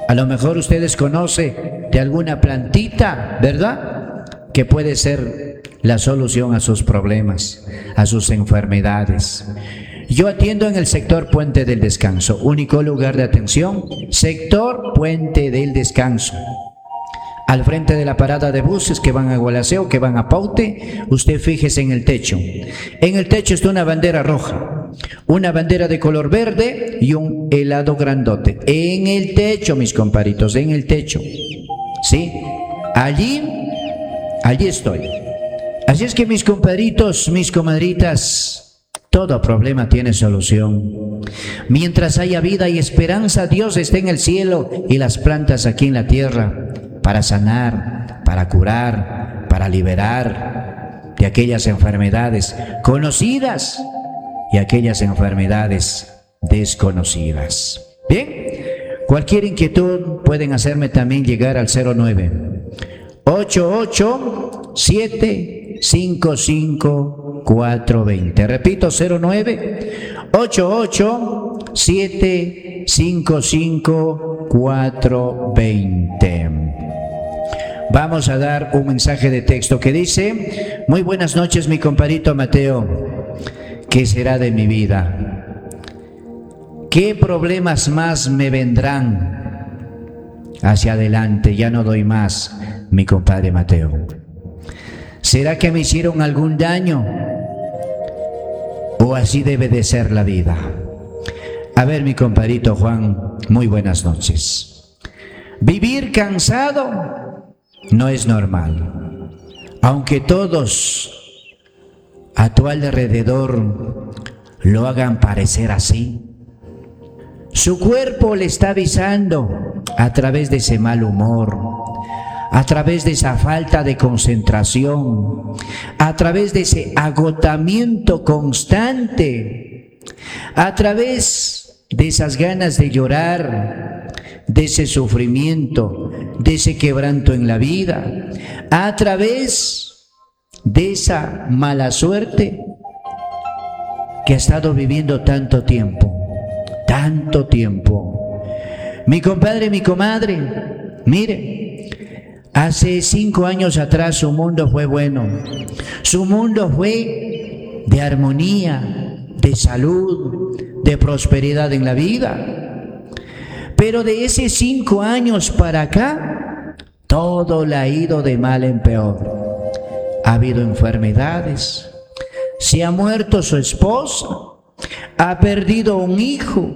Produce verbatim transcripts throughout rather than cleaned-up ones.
A lo mejor ustedes conocen de alguna plantita, ¿verdad?, que puede ser la solución a sus problemas, a sus enfermedades. Yo atiendo en el sector Puente del Descanso, único lugar de atención, sector Puente del Descanso. Al frente de la parada de buses que van a Gualaceo, que van a Paute, usted fíjese en el techo. En el techo está una bandera roja, una bandera de color verde y un helado grandote. En el techo, mis comparitos, en el techo. ¿Sí? Allí, allí estoy. Así es que, mis compadritos, mis comadritas, todo problema tiene solución. Mientras haya vida y esperanza, Dios está en el cielo y las plantas aquí en la tierra para sanar, para curar, para liberar de aquellas enfermedades conocidas y aquellas enfermedades desconocidas. Bien, cualquier inquietud pueden hacerme también llegar al cero nueve ocho ocho siete cinco cinco cuatro dos cero. Repito, cero nueve ocho ocho siete cinco cinco cuatro dos cero. Vamos a dar un mensaje de texto que dice: muy buenas noches, mi compadrito Mateo. ¿Qué será de mi vida? ¿Qué problemas más me vendrán hacia adelante? Ya no doy más, mi compadre Mateo. ¿Será que me hicieron algún daño? ¿O así debe de ser la vida? A ver, mi compadrito Juan, muy buenas noches. Vivir cansado no es normal, aunque todos a tu alrededor lo hagan parecer así. Su cuerpo le está avisando a través de ese mal humor, a través de esa falta de concentración, a través de ese agotamiento constante, a través de esas ganas de llorar, de ese sufrimiento, de ese quebranto en la vida, a través de esa mala suerte que ha estado viviendo tanto tiempo, tanto tiempo. Mi compadre, mi comadre, mire, hace cinco años atrás su mundo fue bueno, su mundo fue de armonía, de salud, de prosperidad en la vida. Pero de esos cinco años para acá, todo le ha ido de mal en peor. Ha habido enfermedades, se ha muerto su esposa, ha perdido un hijo.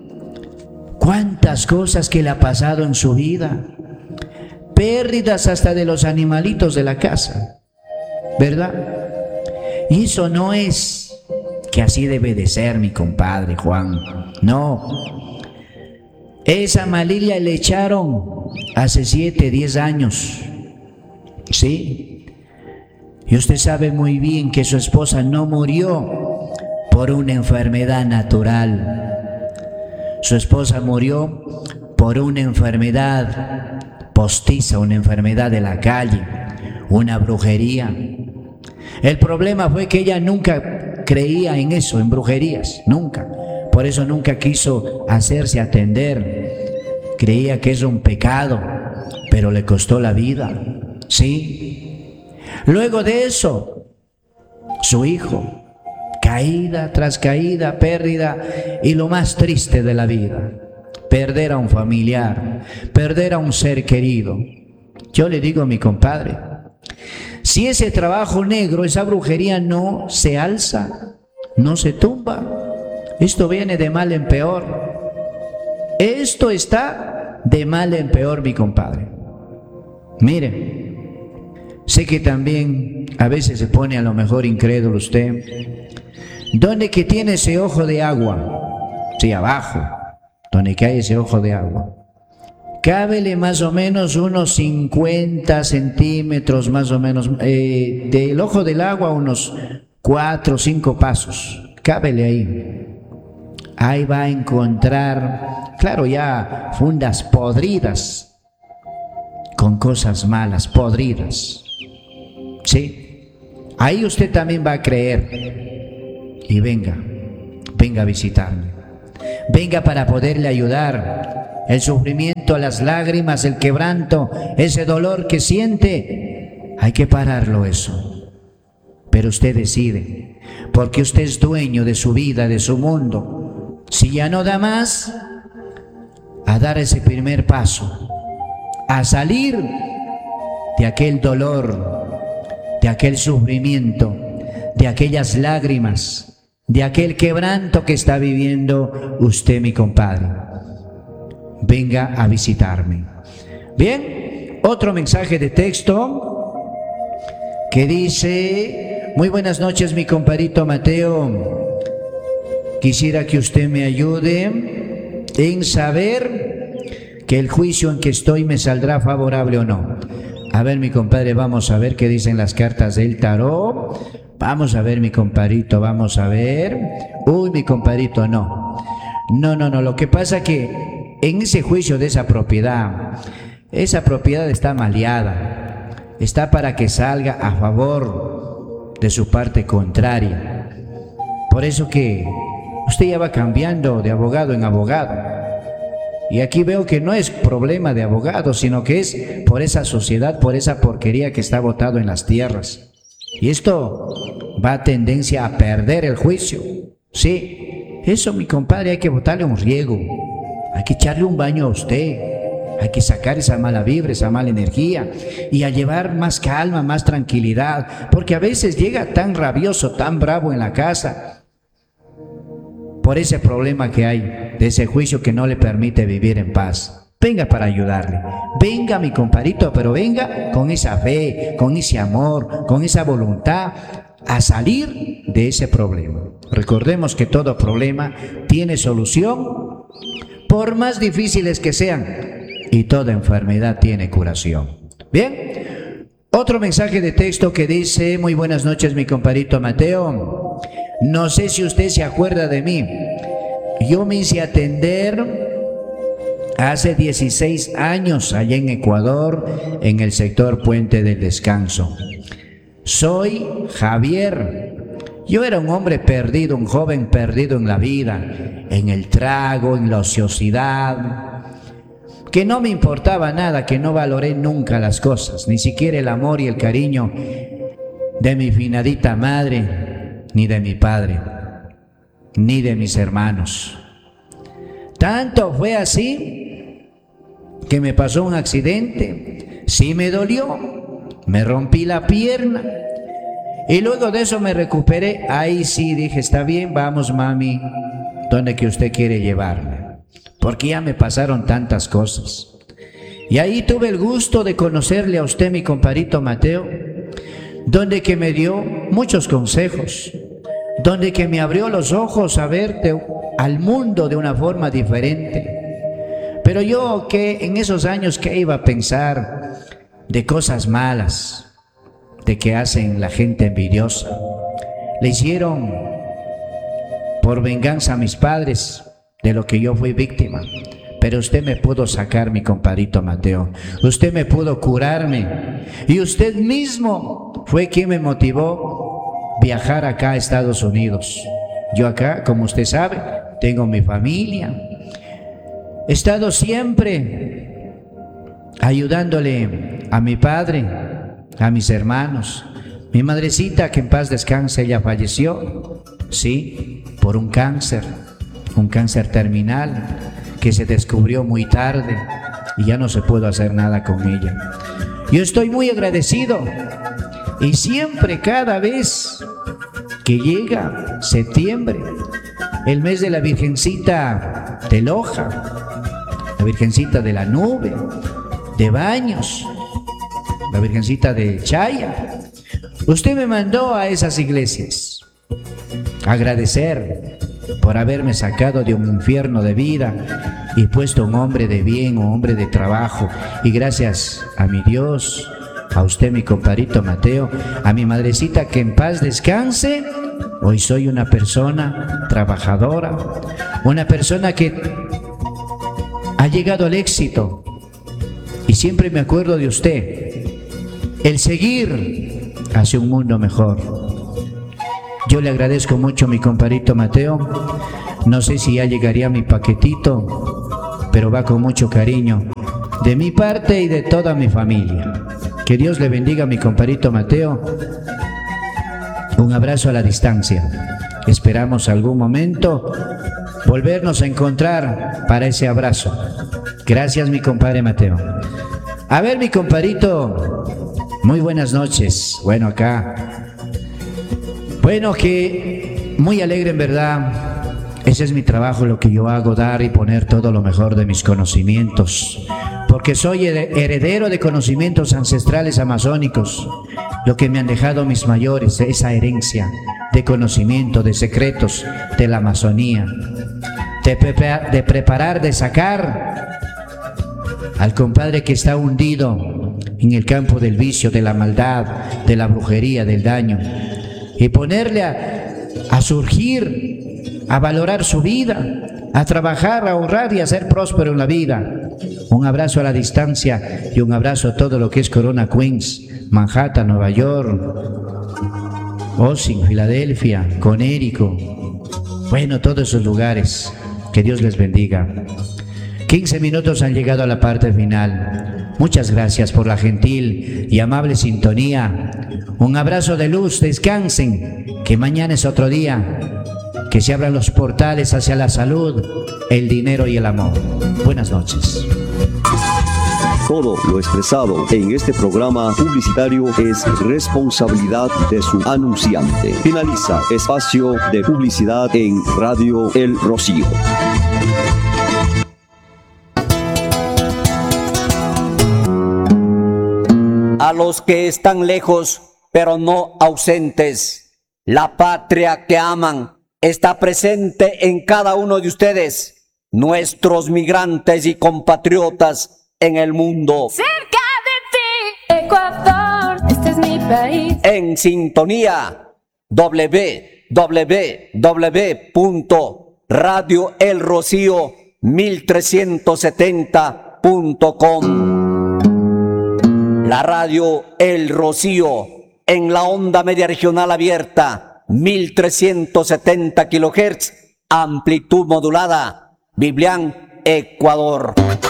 Cuántas cosas que le ha pasado en su vida. Pérdidas hasta de los animalitos de la casa, ¿verdad? Y eso no es que así debe de ser, mi compadre Juan. No. Esa malilla le echaron hace siete, diez años, ¿sí? Y usted sabe muy bien que su esposa no murió por una enfermedad natural. Su esposa murió por una enfermedad postiza, una enfermedad de la calle, una brujería. El problema fue que ella nunca creía en eso, en brujerías, nunca. Por eso nunca quiso hacerse atender. Creía que es un pecado, pero le costó la vida. ¿Sí? Luego de eso, su hijo, caída tras caída, pérdida, y lo más triste de la vida, perder a un familiar, perder a un ser querido. Yo le digo a mi compadre, si ese trabajo negro, esa brujería no se alza, no se tumba, esto viene de mal en peor. Esto está de mal en peor, mi compadre. Mire, sé que también a veces se pone a lo mejor incrédulo usted. ¿Dónde que tiene ese ojo de agua? Sí, abajo, donde que hay ese ojo de agua. Cábele más o menos unos cincuenta centímetros, más o menos, eh, del ojo del agua unos cuatro o cinco pasos. Cábele ahí. Ahí va a encontrar, claro, ya fundas podridas, con cosas malas, podridas. ¿Sí? Ahí usted también va a creer. Y venga, venga a visitarme. Venga para poderle ayudar. El sufrimiento sufrimiento, las lágrimas, el quebranto, ese dolor que siente, hay que pararlo eso. Pero usted decide, porque usted es dueño de su vida, de su mundo. Si ya no da más, a dar ese primer paso, a salir de aquel dolor, de aquel sufrimiento, de aquellas lágrimas, de aquel quebranto que está viviendo usted, mi compadre. Venga a visitarme. Bien, otro mensaje de texto que dice: muy buenas noches, mi compadrito Mateo. Quisiera que usted me ayude en saber que el juicio en que estoy me saldrá favorable o no. A ver, mi compadre, vamos a ver qué dicen las cartas del tarot. Vamos a ver, mi compadrito, vamos a ver. Uy, mi compadrito, no. No, no, no, lo que pasa que en ese juicio de esa propiedad, esa propiedad está maleada. Está para que salga a favor de su parte contraria. Por eso que usted ya va cambiando de abogado en abogado. Y aquí veo que no es problema de abogado, sino que es por esa sociedad, por esa porquería que está botado en las tierras. Y esto va a tendencia a perder el juicio. Sí, eso, mi compadre, hay que botarle un riego. Hay que echarle un baño a usted. Hay que sacar esa mala vibra, esa mala energía y a llevar más calma, más tranquilidad. Porque a veces llega tan rabioso, tan bravo en la casa por ese problema que hay, de ese juicio que no le permite vivir en paz. Venga para ayudarle. Venga, mi compadrito, pero venga con esa fe, con ese amor, con esa voluntad a salir de ese problema. Recordemos que todo problema tiene solución, por más difíciles que sean, y toda enfermedad tiene curación. Bien, otro mensaje de texto que dice: muy buenas noches, mi compadrito Mateo. No sé si usted se acuerda de mí. Yo me hice atender hace dieciséis años allá en Ecuador, en el sector Puente del Descanso. Soy Javier. Yo era un hombre perdido, un joven perdido en la vida, en el trago, en la ociosidad, que no me importaba nada, que no valoré nunca las cosas, ni siquiera el amor y el cariño de mi finadita madre, ni de mi padre, ni de mis hermanos. Tanto fue así que me pasó un accidente, sí me dolió, me rompí la pierna y luego de eso me recuperé. Ahí sí dije: está bien, vamos mami, donde que usted quiere llevarme, porque ya me pasaron tantas cosas. Y ahí tuve el gusto de conocerle a usted, mi compadrito Mateo, donde que me dio muchos consejos, donde que me abrió los ojos a verte al mundo de una forma diferente. Pero yo, que en esos años, ¿qué iba a pensar de cosas malas, de que hacen la gente envidiosa? Le hicieron por venganza a mis padres de lo que yo fui víctima. Pero usted me pudo sacar, mi compadrito Mateo. Usted me pudo curarme. Y usted mismo fue quien me motivó a viajar acá a Estados Unidos. Yo acá, como usted sabe, tengo mi familia. He estado siempre ayudándole a mi padre, a mis hermanos. Mi madrecita, que en paz descanse, ella falleció, sí, por un cáncer, un cáncer terminal, que se descubrió muy tarde y ya no se pudo hacer nada con ella. Yo estoy muy agradecido y siempre, cada vez que llega septiembre, el mes de la Virgencita de Loja, la Virgencita de la Nube, de Baños, la Virgencita de Chaya, usted me mandó a esas iglesias a agradecer por haberme sacado de un infierno de vida y puesto un hombre de bien, un hombre de trabajo. Y gracias a mi Dios, a usted, mi compadrito Mateo, a mi madrecita, que en paz descanse, hoy soy una persona trabajadora, una persona que ha llegado al éxito. Y siempre me acuerdo de usted, el seguir hacia un mundo mejor. Yo le agradezco mucho, mi compadrito Mateo. No sé si ya llegaría mi paquetito, pero va con mucho cariño de mi parte y de toda mi familia. Que Dios le bendiga a mi compadrito Mateo. Un abrazo a la distancia. Esperamos algún momento volvernos a encontrar para ese abrazo. Gracias, mi compadre Mateo. A ver, mi compadrito, muy buenas noches. Bueno, acá. Bueno, que muy alegre en verdad. Ese es mi trabajo, lo que yo hago, dar y poner todo lo mejor de mis conocimientos. Porque soy heredero de conocimientos ancestrales amazónicos. Lo que me han dejado mis mayores, esa herencia de conocimiento, de secretos de la Amazonía. De, prepa- de preparar, de sacar al compadre que está hundido en el campo del vicio, de la maldad, de la brujería, del daño. Y ponerle a, a surgir, a valorar su vida, a trabajar, a honrar y a ser próspero en la vida. Un abrazo a la distancia y un abrazo a todo lo que es Corona Queens, Manhattan, Nueva York, Austin, Filadelfia, Conérico. Bueno, todos esos lugares. Que Dios les bendiga. quince minutos han llegado a la parte final. Muchas gracias por la gentil y amable sintonía. Un abrazo de luz, descansen, que mañana es otro día. Que se abran los portales hacia la salud, el dinero y el amor. Buenas noches. Todo lo expresado en este programa publicitario es responsabilidad de su anunciante. Finaliza espacio de publicidad en Radio El Rocío. A los que están lejos, pero no ausentes, la patria que aman está presente en cada uno de ustedes, nuestros migrantes y compatriotas en el mundo. Cerca de ti, Ecuador, este es mi país. En sintonía, doble u doble u doble u punto radio el rocío mil trescientos setenta punto com. La radio El Rocío en la onda media regional abierta, mil trescientos setenta kilohertz, amplitud modulada, Biblián, Ecuador.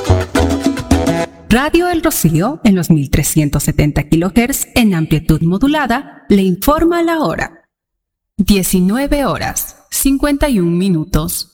Radio El Rocío en los mil trescientos setenta kilohertz en amplitud modulada le informa la hora. diecinueve horas, cincuenta y un minutos.